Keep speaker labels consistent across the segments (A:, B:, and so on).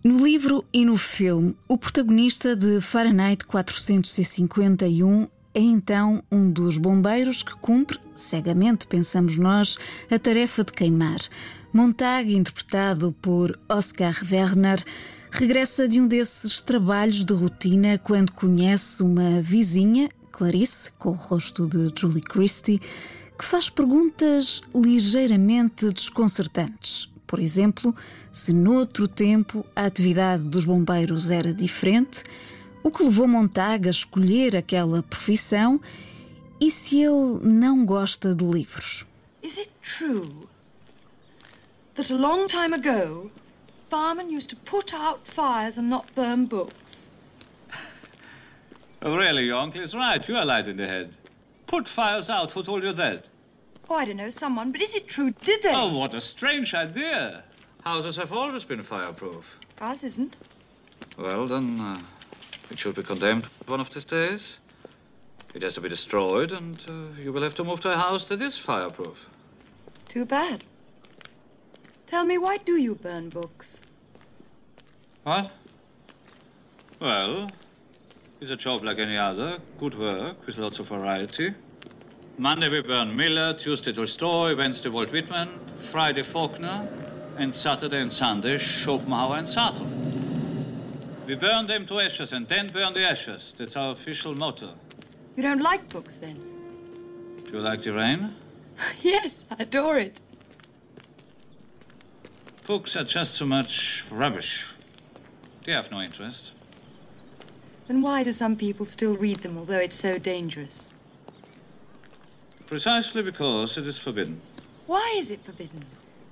A: No livro e no filme, o protagonista de Fahrenheit 451 é então um dos bombeiros que cumpre, cegamente pensamos nós, a tarefa de queimar. Montag, interpretado por Oscar Werner, regressa de um desses trabalhos de rotina quando conhece uma vizinha, Clarice, com o rosto de Julie Christie, que faz perguntas ligeiramente desconcertantes. Por exemplo, se noutro tempo a atividade dos bombeiros era diferente, o que levou Montag a escolher aquela profissão e se ele não gosta de livros.
B: Is it true that a long time ago firemen used to put out fires and not burn books?
C: Oh, really, your uncle is right. You are light in the head. Put fires out. Who told you that?
B: Oh, I don't know, someone, but is it true? Did they?
C: Oh, what a strange idea. Houses have always been fireproof.
B: Ours isn't.
C: Well, then, it should be condemned one of these days. It has to be destroyed, and you will have to move to a house that is fireproof.
B: Too bad. Tell me, why do you burn books?
C: What? Well, it's a job like any other. Good work, with lots of variety. Monday we burn Miller, Tuesday Tolstoy, Wednesday Walt Whitman, Friday Faulkner, and Saturday and Sunday Schopenhauer and Sartre. We burn them to ashes and then burn the ashes. That's our official motto.
B: You don't like books, then?
C: Do you like the rain?
B: Yes, I adore it.
C: Books are just so much rubbish. They have no interest.
B: Then why do some people still read them, although it's so dangerous?
C: Precisely because it is forbidden.
B: Why is it forbidden?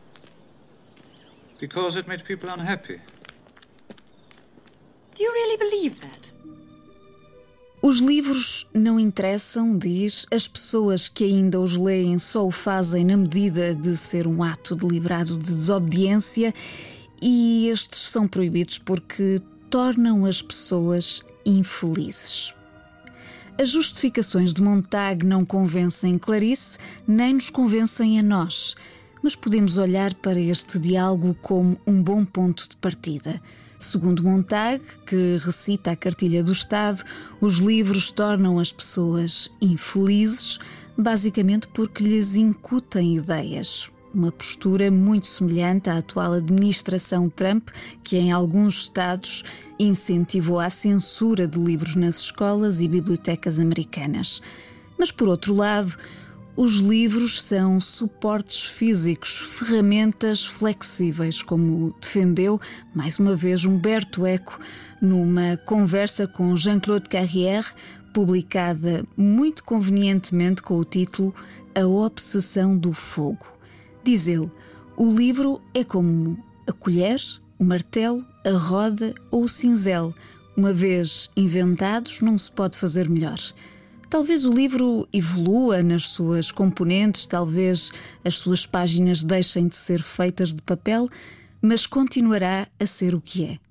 C: Because it made people unhappy.
B: Do you really believe that?
A: Os livros não interessam, diz, as pessoas que ainda os leem só o fazem na medida de ser um ato deliberado de desobediência e estes são proibidos porque tornam as pessoas infelizes. As justificações de Montag não convencem Clarice, nem nos convencem a nós, mas podemos olhar para este diálogo como um bom ponto de partida. Segundo Montag, que recita a cartilha do Estado, os livros tornam as pessoas infelizes, basicamente porque lhes incutem ideias. Uma postura muito semelhante à atual administração Trump, que em alguns estados incentivou a censura de livros nas escolas e bibliotecas americanas. Mas, por outro lado, os livros são suportes físicos, ferramentas flexíveis, como defendeu, mais uma vez, Humberto Eco, numa conversa com Jean-Claude Carrière, publicada muito convenientemente com o título A Obsessão do Fogo. Diz ele, o livro é como a colher, o martelo, a roda ou o cinzel. Uma vez inventados, não se pode fazer melhor. Talvez o livro evolua nas suas componentes, talvez as suas páginas deixem de ser feitas de papel, mas continuará a ser o que é.